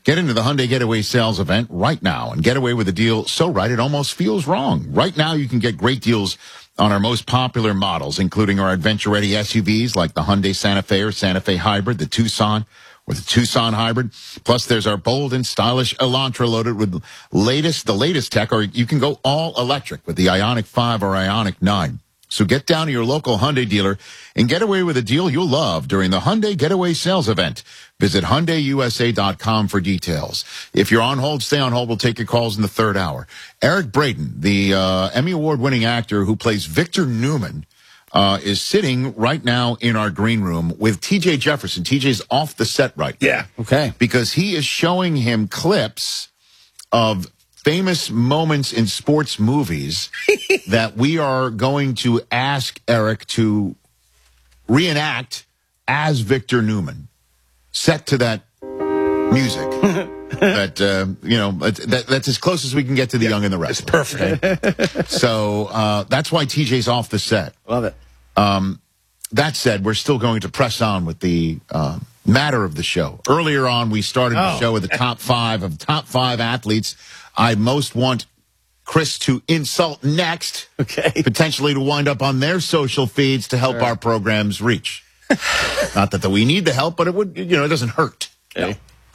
Get into the Hyundai Getaway sales event right now and get away with a deal so right it almost feels wrong. Right now you can get great deals on our most popular models, including our adventure-ready SUVs like the Hyundai Santa Fe or Santa Fe Hybrid, the Tucson or the Tucson Hybrid. Plus, there's our bold and stylish Elantra loaded with the latest tech, or you can go all electric with the Ioniq 5 or Ioniq 9. So get down to your local Hyundai dealer and get away with a deal you'll love during the Hyundai Getaway sales event. Visit HyundaiUSA.com for details. If you're on hold, stay on hold. We'll take your calls in the third hour. Eric Braeden, the Emmy Award-winning actor who plays Victor Newman, is sitting right now in our green room with TJ Jefferson. TJ's off the set right now. Yeah. Okay. Because he is showing him clips of famous moments in sports movies that we are going to ask Eric to reenact as Victor Newman, set to that music. That's as close as we can get to the Young and the Restless. It's perfect. Okay? So that's why TJ's off the set. Love it. That said, we're still going to press on with the matter of the show. Earlier on, we started the show with the top five athletes I most want Chris to insult next, potentially to wind up on their social feeds to help our programs reach. Not that we need the help, but it would, it doesn't hurt. Okay.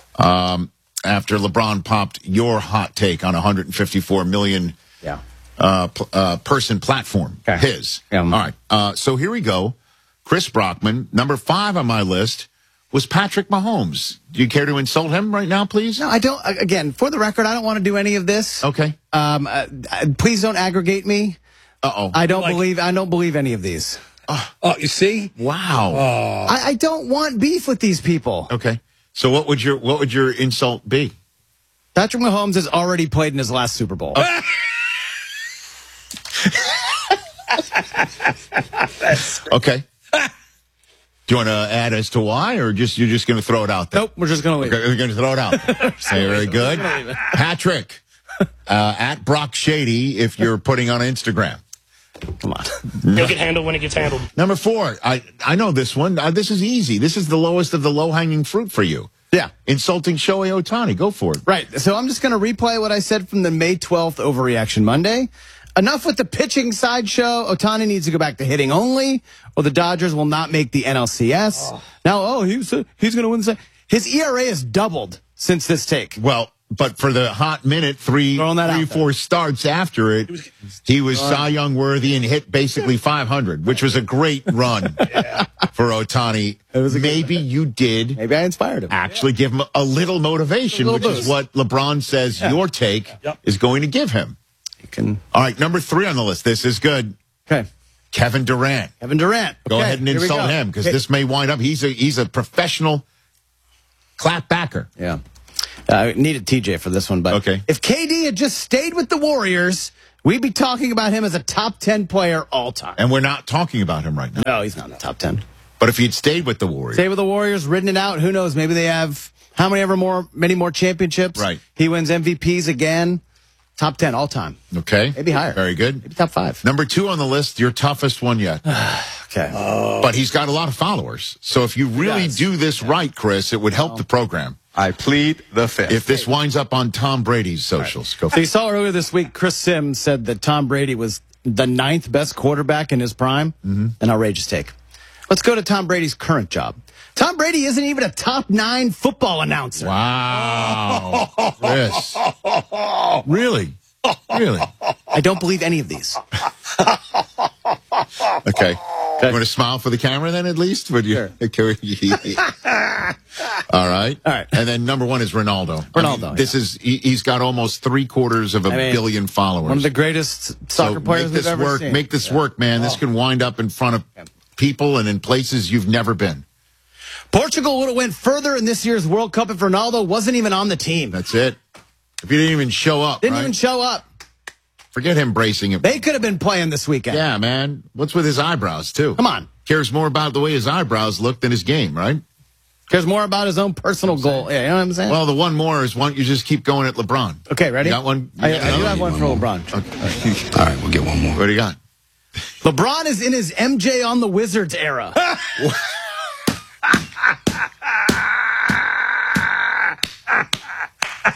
After LeBron popped your hot take on 154 million person platform, his. Yeah. All right. So here we go. Chris Brockman, number 5 on my list was Patrick Mahomes. Do you care to insult him right now, please? No, I don't. Again, for the record, I don't want to do any of this. Okay. Please don't aggregate me. Uh-oh. I don't believe any of these. Oh, you see? Wow. I don't want beef with these people. Okay. So what would your insult be? Patrick Mahomes has already played in his last Super Bowl. Okay. Do you want to add as to why, or you're just going to throw it out there? Nope, we're just going to leave. Okay, we're going to throw it out there. Very good. Patrick, at Brock Shady, if you're putting on Instagram. Come on. You'll get handled when it gets handled. Number 4, I know this one. This is easy. This is the lowest of the low-hanging fruit for you. Yeah. Insulting Shohei Ohtani. Go for it. Right. So I'm just going to replay what I said from the May 12th Overreaction Monday. Enough with the pitching sideshow. Ohtani needs to go back to hitting only, or the Dodgers will not make the NLCS. Now, he's going to win the. His ERA has doubled since this take. Well, but for the hot minute, 4 starts after it, he was Cy Young worthy and hit basically 500, which was a great run for Ohtani. Maybe you did. Maybe I inspired him. Actually give him a little motivation, which is what LeBron says your take is going to give him. All right, number 3 on the list. This is good. Okay. Kevin Durant. Go ahead and insult him, because this may wind up. He's a professional clapbacker. Yeah. I needed TJ for this one, but if KD had just stayed with the Warriors, we'd be talking about him as a top 10 player all time. And we're not talking about him right now. No, he's not in the top 10. But if he'd stayed with the Warriors. Stayed with the Warriors, ridden it out, who knows? Maybe they have many more championships. Right. He wins MVPs again. Top 10 all time. Okay. Maybe higher. Very good. Maybe top 5. Number 2 on the list, your toughest one yet. Okay. But he's got a lot of followers. So if you really do this right, Chris, it would help the program. I plead the fifth. If this winds up on Tom Brady's socials. Go for So you saw earlier this week, Chris Sims said that Tom Brady was the 9th best quarterback in his prime. An outrageous take. Let's go to Tom Brady's current job. Tom Brady isn't even a top 9 football announcer. Wow. Chris. Really? Really? I don't believe any of these. Okay. You want to smile for the camera then, at least? Would you? Sure. All right. All right. And then number 1 is Ronaldo. He's got almost 3/4 of a billion followers. One of the greatest soccer players we've ever seen. Make this work, man. This can wind up in front of people and in places you've never been. Portugal would have went further in this year's World Cup if Ronaldo wasn't even on the team. That's it. If he didn't even show up. Didn't even show up. Forget him bracing it. They could have been playing this weekend. Yeah, man. What's with his eyebrows, too? Come on. Cares more about the way his eyebrows look than his game, right? Cares more about his own personal goal. Yeah, you know what I'm saying? Well, the one more is you just keep going at LeBron. Okay, ready? You got one? I do have one for LeBron. Okay. All right, we'll get one more. What do you got? LeBron is in his MJ on the Wizards era.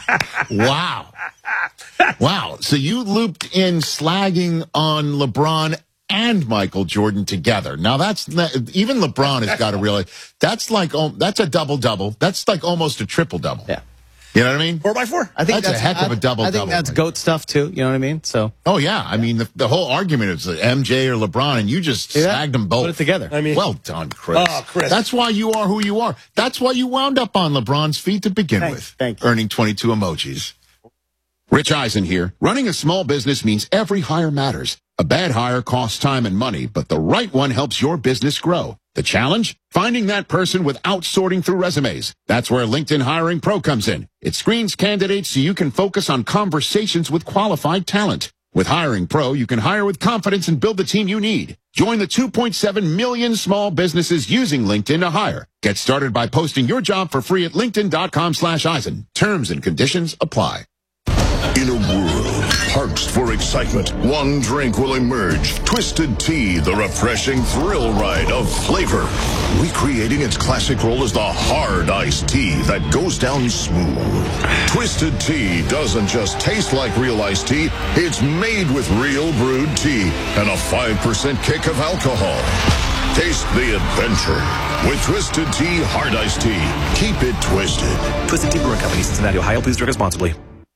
Wow. Wow. So you looped in slagging on LeBron and Michael Jordan together. Now that's not, even LeBron has got to realize that's like, that's a double-double. That's like almost a triple-double. Yeah. You know what I mean? 4x4. I think That's a heck of a double-double. I think that's GOAT stuff, too. You know what I mean? So. Oh, yeah. I mean, the whole argument is MJ or LeBron, and you just snagged them both. Put it together. I mean, well done, Chris. Oh, Chris. That's why you are who you are. That's why you wound up on LeBron's feet to begin with. Thank you. Earning 22 emojis. Rich Eisen here. Running a small business means every hire matters. A bad hire costs time and money, but the right one helps your business grow. The challenge? Finding that person without sorting through resumes. That's where LinkedIn Hiring Pro comes in. It screens candidates so you can focus on conversations with qualified talent. With Hiring Pro, you can hire with confidence and build the team you need. Join the 2.7 million small businesses using LinkedIn to hire. Get started by posting your job for free at linkedin.com/Eisen. Terms and conditions apply. In a world parched for excitement, one drink will emerge. Twisted Tea, the refreshing thrill ride of flavor. Recreating its classic role as the hard iced tea that goes down smooth. Twisted Tea doesn't just taste like real iced tea, it's made with real brewed tea and a 5% kick of alcohol. Taste the adventure with Twisted Tea Hard Iced Tea. Keep it twisted. Twisted Tea Brewing Company, Cincinnati, Ohio. Please drink responsibly.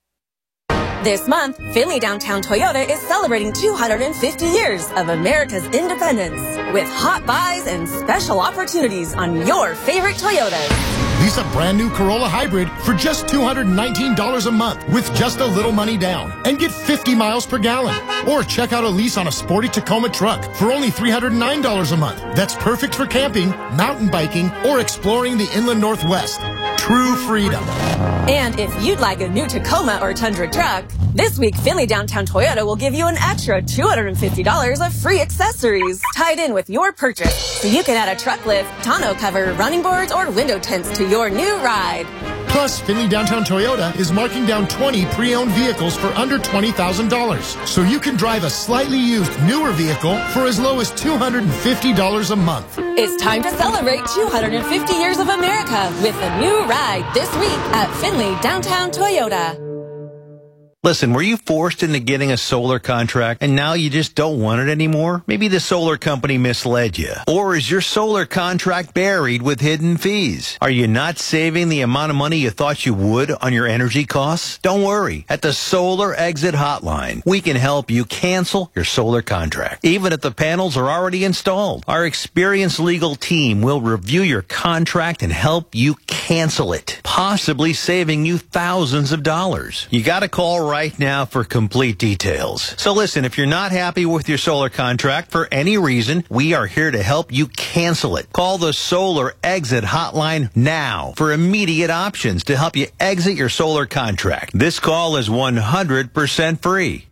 This month, Finley Downtown Toyota is celebrating 250 years of America's independence with hot buys and special opportunities on your favorite Toyotas. Lease a brand new Corolla Hybrid for just $219 a month with just a little money down and get 50 miles per gallon. Or check out a lease on a sporty Tacoma truck for only $309 a month. That's perfect for camping, mountain biking, or exploring the inland Northwest. True freedom. And if you'd like a new Tacoma or Tundra truck, this week Finley Downtown Toyota will give you an extra $250 of free accessories tied in with your purchase, so you can add a truck lift, tonneau cover, running boards, or window tints to your new ride. Plus, Finley Downtown Toyota is marking down 20 pre-owned vehicles for under $20,000. So you can drive a slightly used, newer vehicle for as low as $250 a month. It's time to celebrate 250 years of America with a new ride this week at Finley Downtown Toyota. Listen, were you forced into getting a solar contract and now you just don't want it anymore? Maybe the solar company misled you. Or is your solar contract buried with hidden fees? Are you not saving the amount of money you thought you would on your energy costs? Don't worry. At the Solar Exit Hotline, we can help you cancel your solar contract, even if the panels are already installed. Our experienced legal team will review your contract and help you cancel it, possibly saving you thousands of dollars. You got to call right now for complete details. So listen, if you're not happy with your solar contract for any reason, we are here to help you cancel it. Call the Solar Exit Hotline now for immediate options to help you exit your solar contract. This call is 100% free.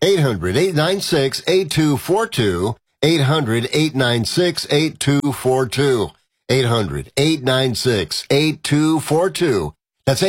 800-896-8242. 800-896-8242. 800-896-8242. That's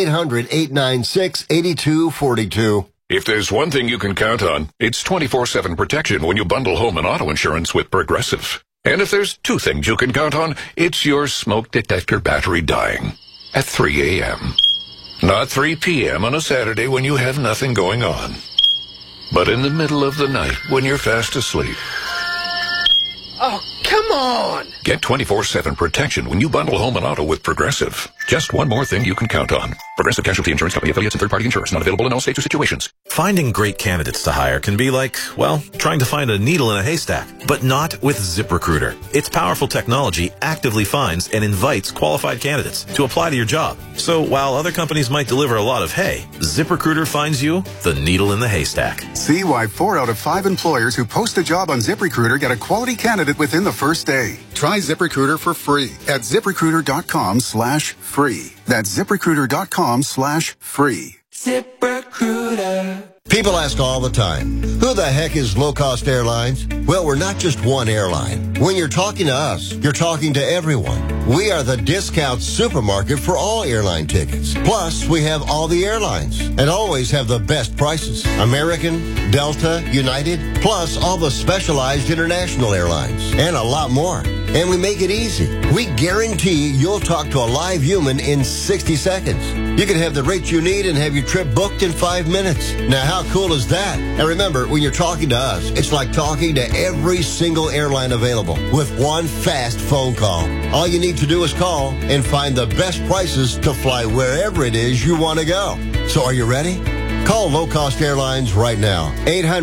800-896-8242. If there's one thing you can count on, it's 24/7 protection when you bundle home and auto insurance with Progressive. And if there's two things you can count on, it's your smoke detector battery dying at 3 a.m. Not 3 p.m. on a Saturday when you have nothing going on, but in the middle of the night when you're fast asleep. Oh, come on! Get 24/7 protection when you bundle home and auto with Progressive. Just one more thing you can count on. Progressive Casualty Insurance Company, affiliates, and third-party insurers. Not available in all states or situations. Finding great candidates to hire can be like, well, trying to find a needle in a haystack. But not with ZipRecruiter. Its powerful technology actively finds and invites qualified candidates to apply to your job. So while other companies might deliver a lot of hay, ZipRecruiter finds you the needle in the haystack. See why 4 out of 5 employers who post a job on ZipRecruiter get a quality candidate within the first day. Try ZipRecruiter for free at ZipRecruiter.com/free. That's ZipRecruiter.com/free. ZipRecruiter. People ask all the time, who the heck is Low Cost Airlines? Well, we're not just one airline. When you're talking to us, you're talking to everyone. We are the discount supermarket for all airline tickets. Plus, we have all the airlines and always have the best prices. American, Delta, United, plus all the specialized international airlines and a lot more. And we make it easy. We guarantee you'll talk to a live human in 60 seconds. You can have the rate you need and have your trip booked in 5 minutes. Now, how cool is that? And remember, when you're talking to us, it's like talking to every single airline available with one fast phone call. All you need to do is call and find the best prices to fly wherever it is you want to go. So are you ready? Call Low Cost Airlines right now.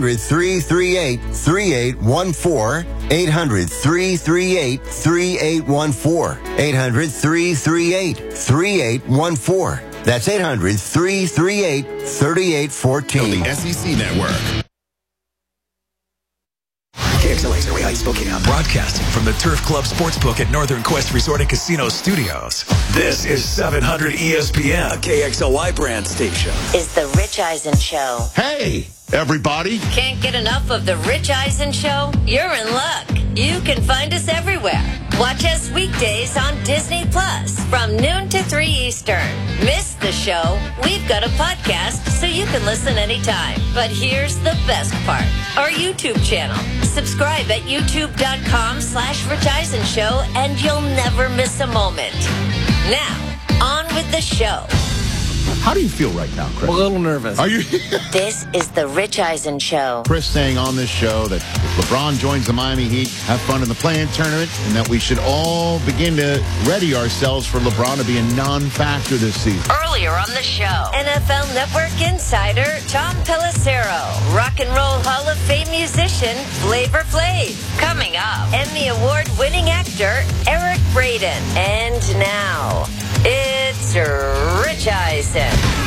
800-338-3814. 800-338-3814. 800-338-3814. That's 800-338-3814. On the SEC Network. KXLA's Erie Heights, Spokane. Broadcasting from the Turf Club Sportsbook at Northern Quest Resort and Casino Studios. This is 700 ESPN, a KXLY brand station. Is the Rich Eisen Show. Hey, everybody. Can't get enough of the Rich Eisen Show? You're in luck. You can find us everywhere. Watch us weekdays on Disney Plus from noon to 3 Eastern. Miss the show? We've got a podcast so you can listen anytime. But here's the best part. Our YouTube channel. Subscribe at youtube.com/Rich Eisen Show and you'll never miss a moment. Now, on with the show. How do you feel right now, Chris? A little nervous. Are you? This is the Rich Eisen Show. Chris saying on this show that if LeBron joins the Miami Heat, have fun in the play-in tournament, and that we should all begin to ready ourselves for LeBron to be a non-factor this season. Earlier on the show, NFL Network insider Tom Pelissero, Rock and Roll Hall of Fame musician Flavor Flav. Coming up, Emmy Award-winning actor Eric Braeden. And now, it's Rich Eisen.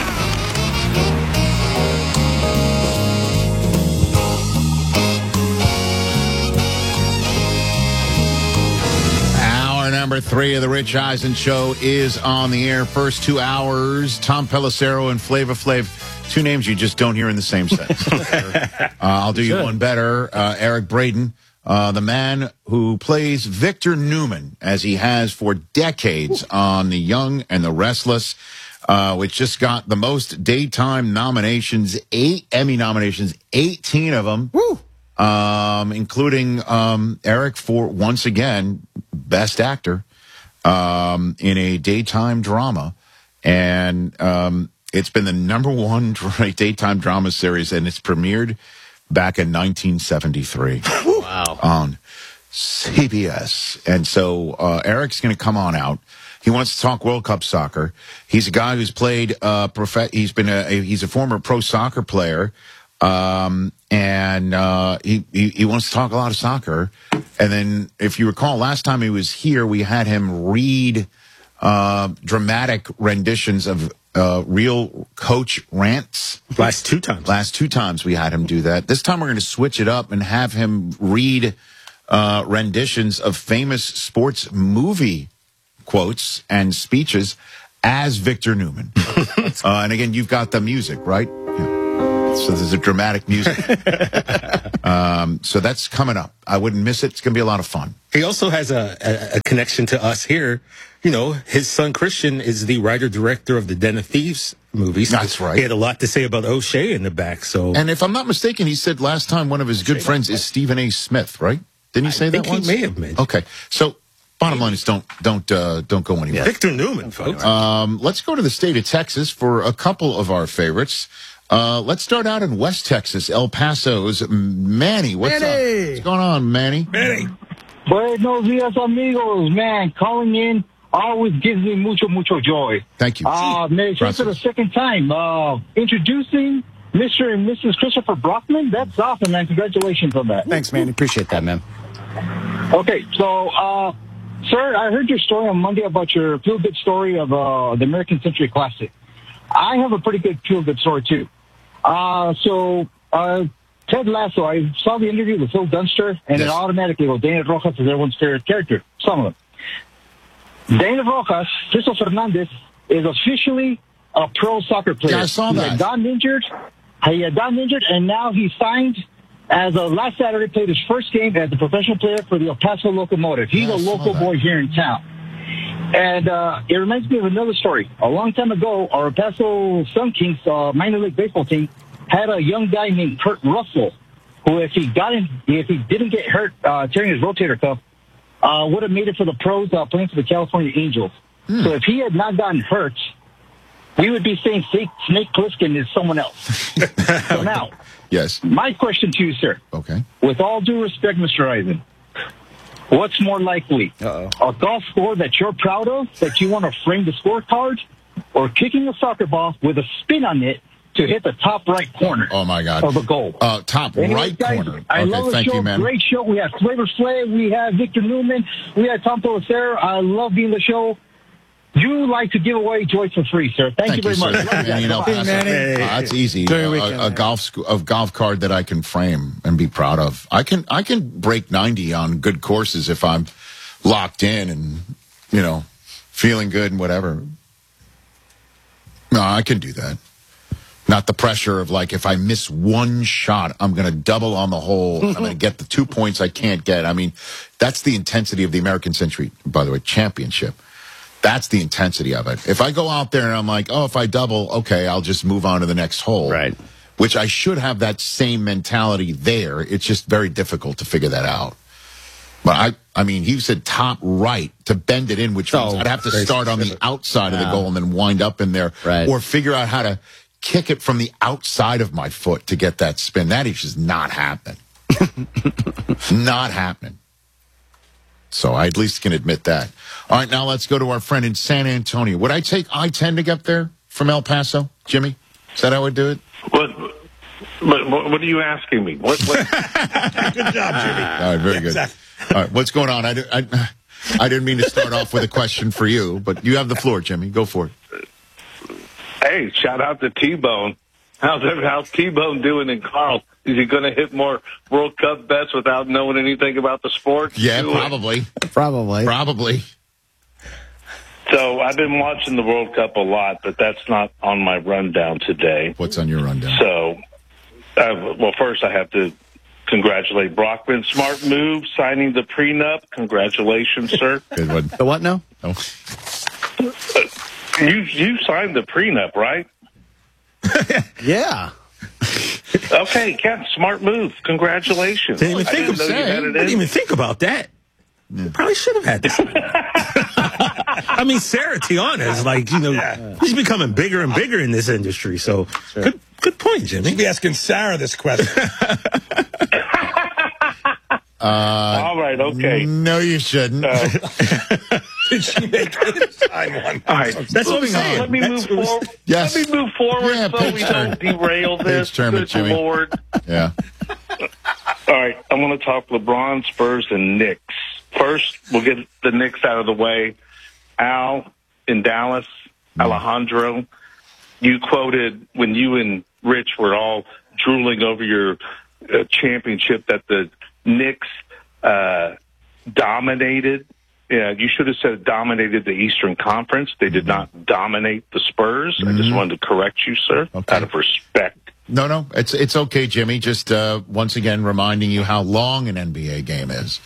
Hour number 3 of the Rich Eisen Show is on the air. First 2 hours, Tom Pelissero and Flavor Flav. 2 names you just don't hear in the same sentence. I'll do you one better. Eric Braeden, the man who plays Victor Newman, as he has for decades on The Young and the Restless, which just got the most daytime nominations, 8 Emmy nominations, 18 of them, including Eric for, once again, Best Actor in a daytime drama. And it's been the #1 daytime drama series, and it's premiered back in 1973. Wow. On CBS. And so Eric's going to come on out. He wants to talk World Cup soccer. He's a guy who's played he's a former pro soccer player. And he wants to talk a lot of soccer. And then if you recall, last time he was here, we had him read dramatic renditions of real coach rants. Last two times we had him do that. This time we're going to switch it up and have him read renditions of famous sports movie quotes and speeches as Victor Newman. And again, you've got the music, right? Yeah. So there's a dramatic music. So that's coming up. I wouldn't miss it. It's going to be a lot of fun. He also has a connection to us here. You know, his son Christian is the writer-director of the Den of Thieves movies. That's right. He had a lot to say about O'Shea in the back. So, and if I'm not mistaken, he said last time one of his good friends is Stephen A. Smith, right? Didn't he say that once? He may have mentioned. Okay, so bottom line is don't go anywhere. Yeah. Victor Newman, folks. Let's go to the state of Texas for a couple of our favorites. Let's start out in West Texas, El Paso's Manny. What's up? What's going on, Manny? Manny. Buenos dias, amigos. Man, calling in always gives me mucho joy. Thank you. It's for the second time. Introducing Mr. and Mrs. Christopher Brockman. That's awesome, man. Congratulations on that. Thanks, man. Appreciate that, man. Okay, so, sir, I heard your story on Monday about your feel-good story of the American Century Classic. I have a pretty good feel-good story, too. Ted Lasso, I saw the interview with Phil Dunster, and it automatically goes, Dana Rojas is everyone's favorite character. Some of them. Dana Rojas, Crystal Fernandez, is officially a pro soccer player. Yeah, I saw that. He had gotten injured, and now he signed as last Saturday, played his first game as a professional player for the El Paso Locomotive. He's a local boy here in town. And it reminds me of another story. A long time ago, our El Paso Sun Kings minor league baseball team had a young guy named Kurt Russell, who if he didn't get hurt tearing his rotator cuff, would have made it for the pros playing for the California Angels. So if he had not gotten hurt, we would be saying Snake Plissken is someone else. So now, yes. My question to you, sir. Okay. With all due respect, Mr. Eisen, what's more likely? A golf score that you're proud of, that you want to frame the scorecard, or kicking a soccer ball with a spin on it to hit the top right corner of the goal? Top right corner. I love the thank show. you, man. Great show. We have Flavor Flav. We have Victor Newman. We have Tom Pelissero. I love being the show. You like to give away joy for free, sir. Thank you very much. And, you know, that's easy. A golf card that I can frame and be proud of. I can break 90 on good courses if I'm locked in and, you know, feeling good and whatever. No, I can do that. Not the pressure of, like, if I miss one shot, I'm going to double on the hole. I'm going to get the 2 points I can't get. I mean, that's the intensity of the American Century, by the way, championship. That's the intensity of it. If I go out there and I'm like, oh, if I double, okay, I'll just move on to the next hole. Right. Which I should have that same mentality there. It's just very difficult to figure that out. But I mean, he said top right to bend it in, which means I'd have to start on the outside of the goal and then wind up in there. Right. Or figure out how to kick it from the outside of my foot to get that spin. That is just not happening. Not happening. So I at least can admit that. All right, now let's go to our friend in San Antonio. Would I take I-10 to get there from El Paso, Jimmy? Is that how I would do it? What are you asking me? What? Good job, Jimmy. All right, very good. Exactly. All right, what's going on? I didn't mean to start off with a question for you, but you have the floor, Jimmy. Go for it. Hey, shout out to T-Bone. How's T-Bone doing in Carl? Is he going to hit more World Cup bets without knowing anything about the sport? Yeah, probably. Probably. So I've been watching the World Cup a lot, but that's not on my rundown today. What's on your rundown? So, well, first I have to congratulate Brockman. Smart move, signing the prenup. Congratulations, sir. Good one. The what now? Oh. You signed the prenup, right? Yeah. Okay, Ken, smart move. Congratulations. Didn't even think about that. Yeah. Probably should have had that. I mean, Sarah Tiana is like, he's becoming bigger and bigger in this industry. So good point, Jimmy. You should be asking Sarah this question. All right, okay. No, you shouldn't. Did she make it? Sign one. All right, that's what I'm saying. Let me move forward. Yes. Let me move forward so we don't derail this. Good Lord. Yeah. All right, I want to talk LeBron, Spurs, and Knicks. First, we'll get the Knicks out of the way. Al in Dallas, Alejandro, you quoted when you and Rich were all drooling over your championship that the Knicks dominated. Yeah, you should have said dominated the Eastern Conference. They did not dominate the Spurs. I just wanted to correct you, sir, out of respect. No, it's okay, Jimmy. Just once again reminding you how long an NBA game is.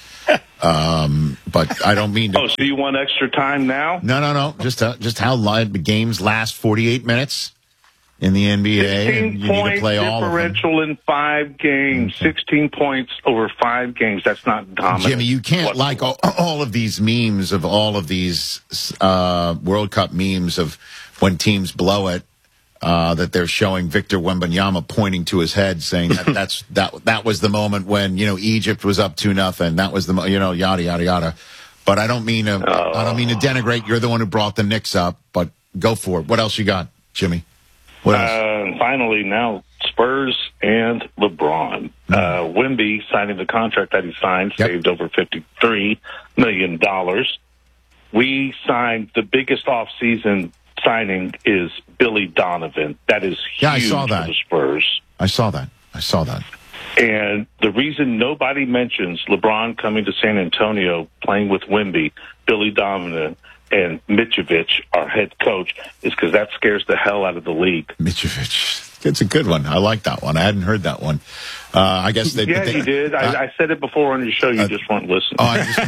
But I don't mean to. Oh, so you want extra time now? No. Just how long the games last 48 minutes in the NBA. 16 you need to play all of them. differential in 5 games. 16 points over 5 games. That's not dominant. Jimmy, you can't like all of these memes of all of these World Cup memes of when teams blow it. That they're showing Victor Wembanyama pointing to his head, saying that was the moment when Egypt was up 2-0. That was the yada yada yada. But I don't mean to denigrate. You're the one who brought the Knicks up, but go for it. What else you got, Jimmy? What else? Finally, now Spurs and LeBron. Wemby signing the contract that he signed saved over $53 million. We signed the biggest offseason signing is Billy Donovan. That is huge for the Spurs. I saw that. And the reason nobody mentions LeBron coming to San Antonio, playing with Wemby, Billy Donovan, and Mitrovic, our head coach, is because that scares the hell out of the league. Mitrovic. It's a good one. I like that one. I hadn't heard that one. I guess they... Yeah, you did. I said it before on your show. You just weren't listening.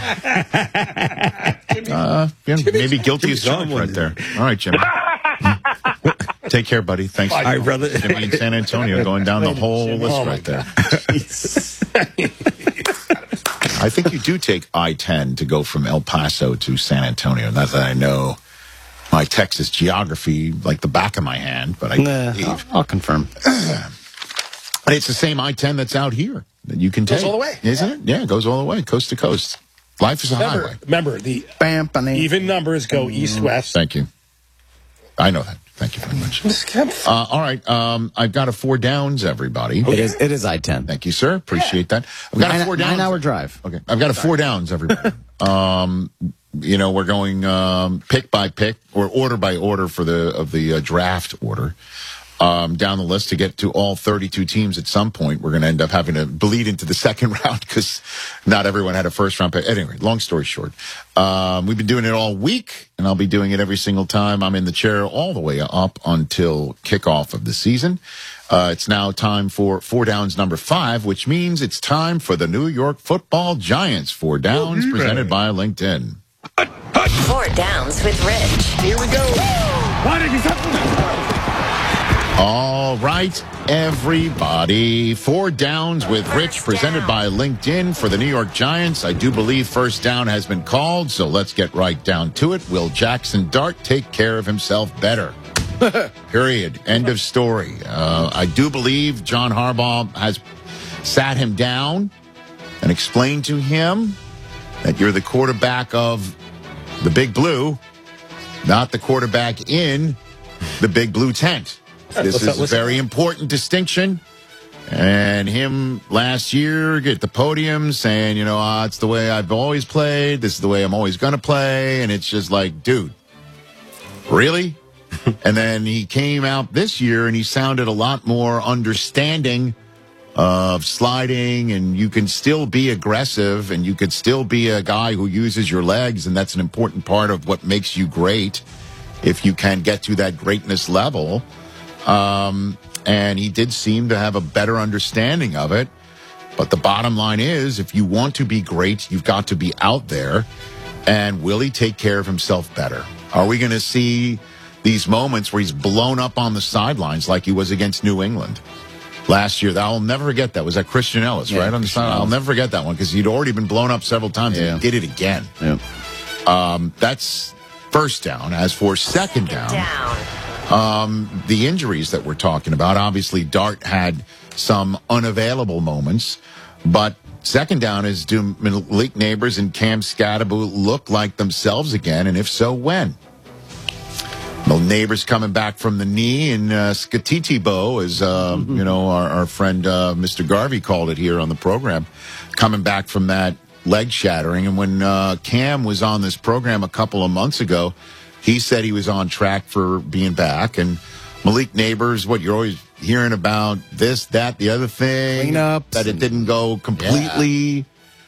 Maybe guilty as charged right there. All right, Jimmy. Take care, buddy. Thanks. All right, brother. Jimmy in San Antonio going down the whole list right there. I think you do take I-10 to go from El Paso to San Antonio. Not that I know my Texas geography like the back of my hand, but I'll confirm. It's the same I-10 that's out here that you can take. Goes all the way. Isn't it? Yeah, it goes all the way, coast to coast. Life is a highway. Remember, the even numbers go east-west. Thank you. I know that. Thank you very much. All right. I've got a 4 downs, everybody. It is I-10. Thank you, sir. Appreciate that. I've got a 4 downs. 9-hour drive. Okay. I've got a 4 downs, everybody. We're going pick by pick or order by order for the draft order. Down the list to get to all 32 teams at some point. We're going to end up having to bleed into the second round because not everyone had a first round pick. Anyway, long story short, we've been doing it all week, and I'll be doing it every single time I'm in the chair all the way up until kickoff of the season. It's now time for 4 downs number 5, which means it's time for the New York Football Giants 4 downs presented by LinkedIn. 4 downs with Rich. Here we go. Why did you All right, everybody. 4 downs with Rich presented by LinkedIn for the New York Giants. I do believe first down has been called, so let's get right down to it. Will Jackson Dart take care of himself better? Period. End of story. I do believe John Harbaugh has sat him down and explained to him that you're the quarterback of the Big Blue, not the quarterback in the Big Blue tent. This is a very important distinction. And him last year at the podium saying, it's the way I've always played. This is the way I'm always going to play. And it's just like, dude, really? And then he came out this year and he sounded a lot more understanding of sliding, and you can still be aggressive and you could still be a guy who uses your legs. And that's an important part of what makes you great if you can get to that greatness level. And he did seem to have a better understanding of it. But the bottom line is, if you want to be great, you've got to be out there. And will he take care of himself better? Are we going to see these moments where he's blown up on the sidelines like he was against New England last year? I'll never forget that. Was that Christian Ellis, right? On the side? I'll never forget that one because he'd already been blown up several times and he did it again. That's first down. As for second down. The injuries that we're talking about, obviously Dart had some unavailable moments, but second down is, do Malik Neighbors and Cam Scatterbo look like themselves again? And if so, when? Well, Neighbors coming back from the knee, and Skatitibo, as our friend Mr. Garvey called it here on the program, coming back from that leg shattering. And when Cam was on this program a couple of months ago, he said he was on track for being back. And Malik Neighbors, what you're always hearing about, this, that, the other thing, that it didn't go completely,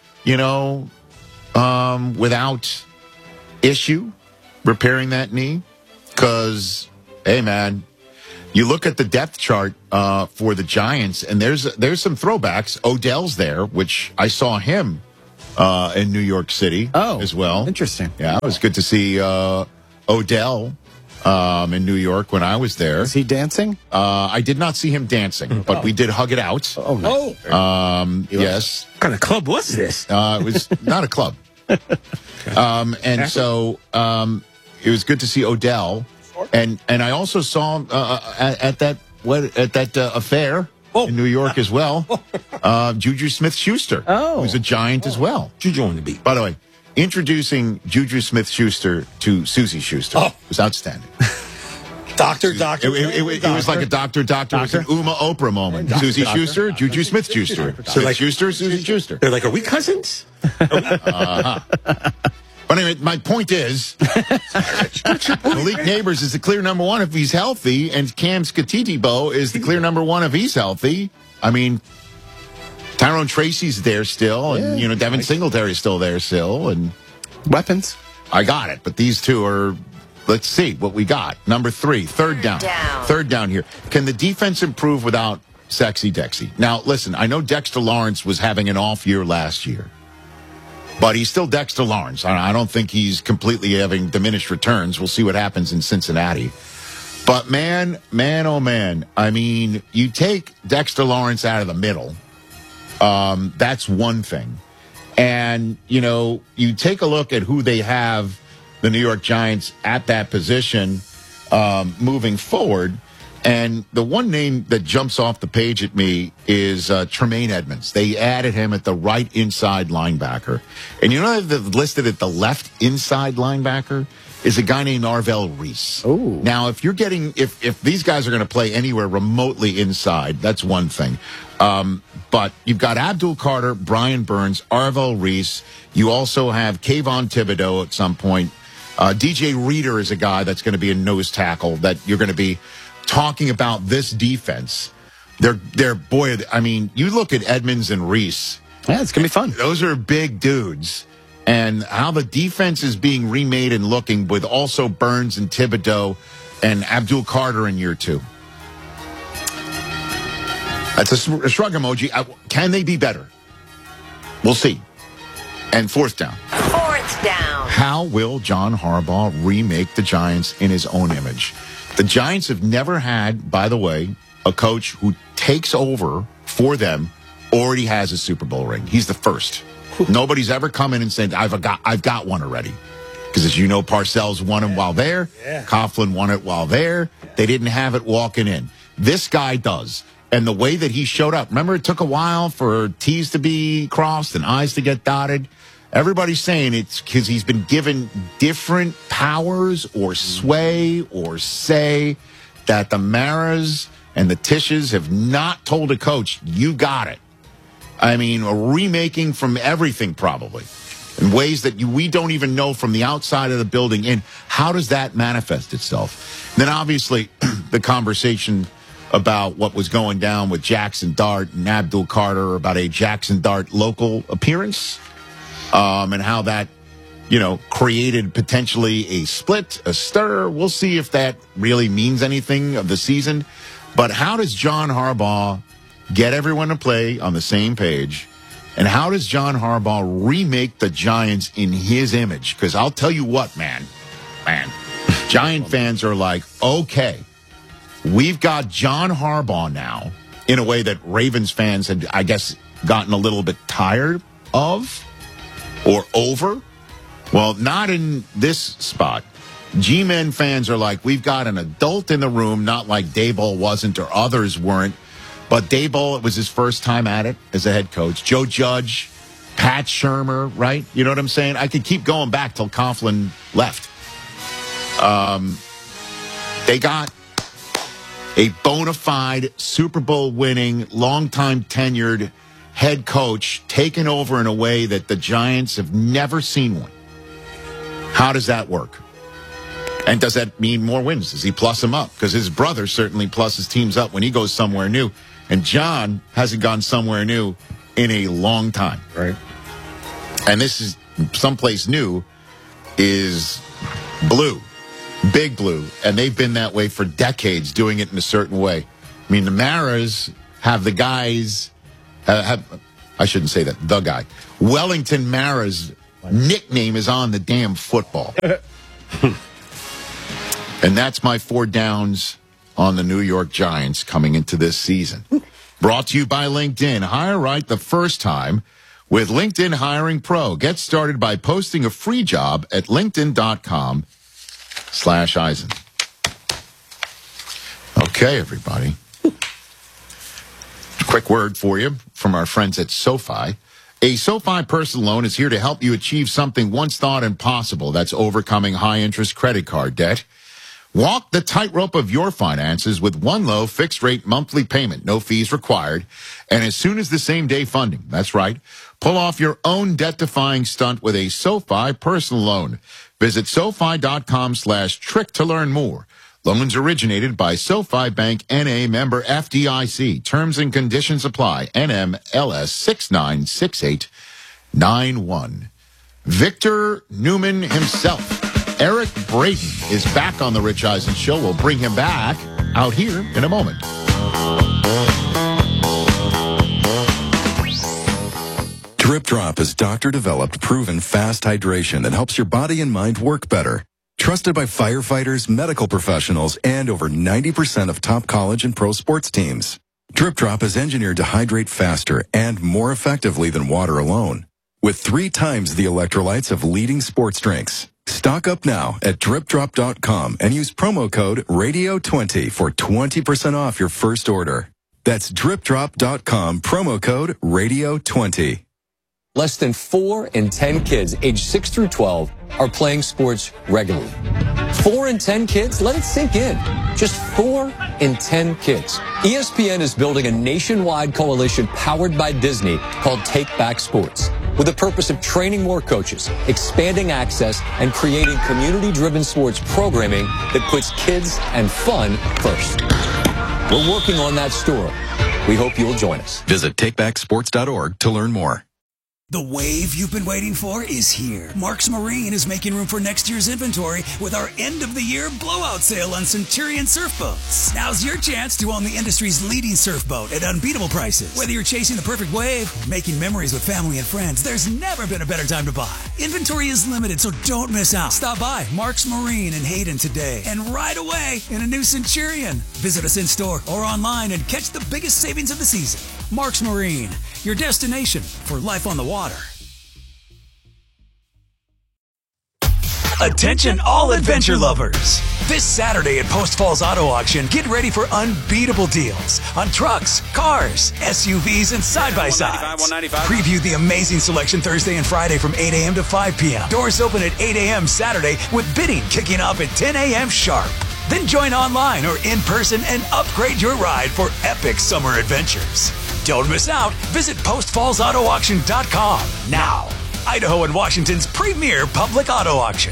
without issue, repairing that knee. Because, hey, man, you look at the depth chart for the Giants, and there's some throwbacks. Odell's there, which I saw him in New York City as well. Interesting. Yeah, it was good to see Odell in New York when I was there. Is he dancing? I did not see him dancing, but we did hug it out. Yes. What kind of club was this? It was not a club. So it was good to see Odell, and I also saw him at that affair in New York as well. Juju Smith-Schuster, who's a Giant as well. Juju on the beat. By the way, introducing Juju Smith-Schuster to Susie Schuster was outstanding. Doctor. It was like a doctor. It was an Uma Oprah moment. Susie Schuster, Juju Smith-Schuster. Schuster, Susie Schuster. They're like, are we cousins? But anyway, my point is, Malik Neighbors is the clear number 1 if he's healthy, and Cam Skatitibo is the clear number 1 if he's healthy. I mean, Tyrone Tracy's there still, and Devin Singletary's still there still, and weapons. I got it, but these two are. Let's see what we got. Number 3, third down. Third down here. Can the defense improve without Sexy Dexy? Now, listen, I know Dexter Lawrence was having an off year last year. But he's still Dexter Lawrence. I don't think he's completely having diminished returns. We'll see what happens in Cincinnati. But man, oh man, I mean, you take Dexter Lawrence out of the middle. That's one thing. And, you know, you take a look at who they have, the New York Giants, at that position moving forward. And the one name that jumps off the page at me is Tremaine Edmonds. They added him at the right inside linebacker. And you know they've listed at the left inside linebacker is a guy named Arvell Reese. Ooh. Now, if you're getting, if these guys are going to play anywhere remotely inside, that's one thing. But you've got Abdul Carter, Brian Burns, Arvell Reese. You also have Kayvon Thibodeau at some point. DJ Reader is a guy that's going to be a nose tackle that you're going to be talking about this defense. They're boy, I mean, you look at Edmonds and Reese. Yeah, it's going to be fun. Those are big dudes. And how the defense is being remade and looking with also Burns and Thibodeau and Abdul Carter in year 2. That's a shrug emoji. Can they be better? We'll see. And fourth down. Fourth down. How will John Harbaugh remake the Giants in his own image? The Giants have never had, by the way, a coach who takes over for them already has a Super Bowl ring. He's the first. Nobody's ever come in and said, I've got one already. Because as you know, Parcells won it while there. Yeah. Coughlin won it while there. They didn't have it walking in. This guy does. And the way that he showed up, remember it took a while for T's to be crossed and I's to get dotted? Everybody's saying it's because he's been given different powers or sway or say that the Maras and the Tisches have not told a coach, you got it. I mean, a remaking from everything probably in ways that we don't even know from the outside of the building in. How does that manifest itself? And then obviously the conversation about what was going down with Jackson Dart and Abdul Carter about a Jackson Dart local appearance. And how that, you know, created potentially a split, a stir. We'll see if that really means anything of the season. But how does John Harbaugh get everyone to play on the same page? And how does John Harbaugh remake the Giants in his image? Because I'll tell you what, man, Giant fans are like, okay, we've got John Harbaugh now in a way that Ravens fans had, I guess, gotten a little bit tired of. Or over? Well, not in this spot. G-Men fans are like, we've got an adult in the room, not like Daboll wasn't or others weren't. But Daboll, it was his first time at it as a head coach. Joe Judge, Pat Shurmur, right? You know what I'm saying? I could keep going back till Coughlin left. They got a bona fide Super Bowl winning, longtime tenured head coach taken over in a way that the Giants have never seen one. How does that work? And does that mean more wins? Does he plus them up? Because his brother certainly pluses teams up when he goes somewhere new. And John hasn't gone somewhere new in a long time. Right. And this is someplace new is blue, big blue. And they've been that way for decades, doing it in a certain way. I mean, the Maras have the guys... I shouldn't say that. The guy. Wellington Mara's nickname is on the damn football. And that's my 4 downs on the New York Giants coming into this season. Brought to you by LinkedIn. Hire right the first time with LinkedIn Hiring Pro. Get started by posting a free job at linkedin.com/Eisen. Okay, everybody. Quick word for you from our friends at SoFi. A SoFi personal loan is here to help you achieve something once thought impossible. That's overcoming high-interest credit card debt. Walk the tightrope of your finances with one low fixed-rate monthly payment, no fees required, and as soon as the same-day funding. That's right. Pull off your own debt-defying stunt with a SoFi personal loan. Visit SoFi.com/trick to learn more. Loans originated by SoFi Bank N.A. member FDIC. Terms and conditions apply. NMLS 696891. Victor Newman himself, Eric Braden, is back on the Rich Eisen Show. We'll bring him back out here in a moment. Drip Drop is doctor-developed, proven fast hydration that helps your body and mind work better. Trusted by firefighters, medical professionals, and over 90% of top college and pro sports teams. Drip Drop is engineered to hydrate faster and more effectively than water alone. with 3 times the electrolytes of leading sports drinks. Stock up now at DripDrop.com and use promo code RADIO20 for 20% off your first order. That's DripDrop.com, promo code RADIO20. Less than 4 in 10 kids aged 6 through 12 are playing sports regularly. 4 in 10 kids? Let it sink in. Just 4 in 10 kids. ESPN is building a nationwide coalition powered by Disney called Take Back Sports, with the purpose of training more coaches, expanding access, and creating community-driven sports programming that puts kids and fun first. We're working on that story. We hope you'll join us. Visit takebacksports.org to learn more. The wave you've been waiting for is here. Marks Marine is making room for next year's inventory with our end-of-the-year blowout sale on Centurion surf boats. Now's your chance to own the industry's leading surf boat at unbeatable prices. Whether you're chasing the perfect wave or making memories with family and friends, there's never been a better time to buy. Inventory is limited, so don't miss out. Stop by Marks Marine in Hayden today and ride away in a new Centurion. Visit us in-store or online and catch the biggest savings of the season. Marks Marine, your destination for life on the water. Attention all adventure lovers. This Saturday at Post Falls Auto Auction, get ready for unbeatable deals on trucks, cars, SUVs, and side-by-sides. Preview the amazing selection Thursday and Friday from 8 a.m. to 5 p.m. Doors open at 8 a.m. Saturday with bidding kicking off at 10 a.m. sharp. Then join online or in person and upgrade your ride for epic summer adventures. Don't miss out. Visit postfallsautoauction.com now. Idaho and Washington's premier public auto auction.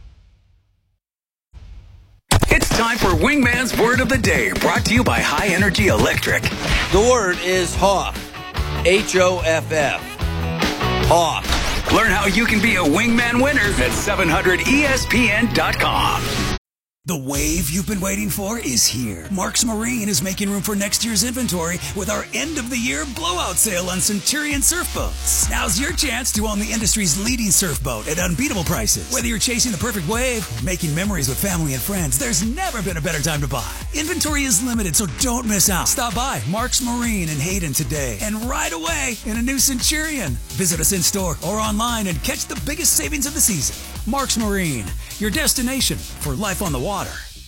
It's time for Wingman's Word of the Day, brought to you by High Energy Electric. The word is Hoff. H-O-F-F. Hoff. Learn how you can be a Wingman winner at 700ESPN.com. The wave you've been waiting for is here. Marks Marine is making room for next year's inventory with our end-of-the-year blowout sale on Centurion surf boats. Now's your chance to own the industry's leading surf boat at unbeatable prices. Whether you're chasing the perfect wave or making memories with family and friends, there's never been a better time to buy. Inventory is limited, so don't miss out. Stop by Marks Marine in Hayden today and ride away in a new Centurion. Visit us in-store or online and catch the biggest savings of the season. Marks Marine, your destination for life on the water.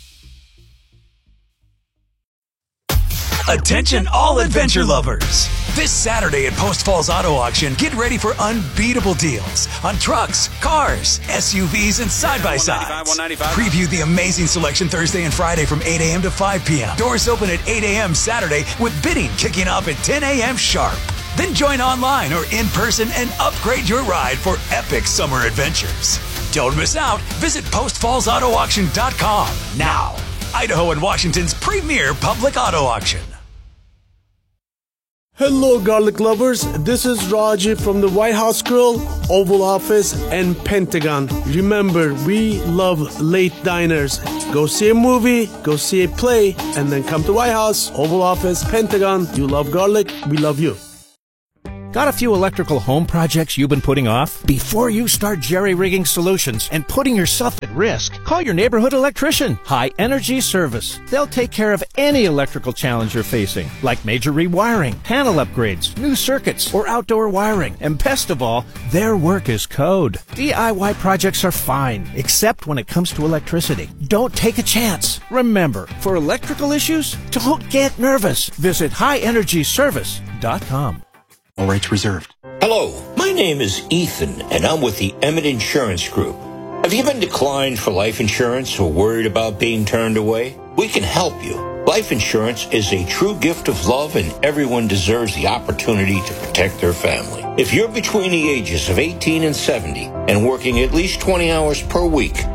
Attention all adventure lovers. This Saturday at Post Falls Auto Auction, get ready for unbeatable deals on trucks, cars, SUVs, and side-by-sides. Preview the amazing selection Thursday and Friday from 8 a.m. to 5 p.m. Doors open at 8 a.m. Saturday with bidding kicking off at 10 a.m. sharp. Then join online or in person and upgrade your ride for epic summer adventures. Don't miss out. Visit postfallsautoauction.com now. Idaho and Washington's premier public auto auction. Hello, garlic lovers. This is Raji from the White House Grill, Oval Office, and Pentagon. Remember, we love late diners. Go see a movie, go see a play, and then come to White House, Oval Office, Pentagon. You love garlic, we love you. Got a few electrical home projects you've been putting off? Before you start jerry-rigging solutions and putting yourself at risk, call your neighborhood electrician, High Energy Service. They'll take care of any electrical challenge you're facing, like major rewiring, panel upgrades, new circuits, or outdoor wiring. And best of all, their work is code. DIY projects are fine, except when it comes to electricity. Don't take a chance. Remember, for electrical issues, don't get nervous. Visit highenergyservice.com. All rights reserved. Hello, my name is Ethan, and I'm with the Emmett Insurance Group. Have you been declined for life insurance or worried about being turned away? We can help you. Life insurance is a true gift of love, and everyone deserves the opportunity to protect their family. If you're between the ages of 18 and 70 and working at least 20 hours per week,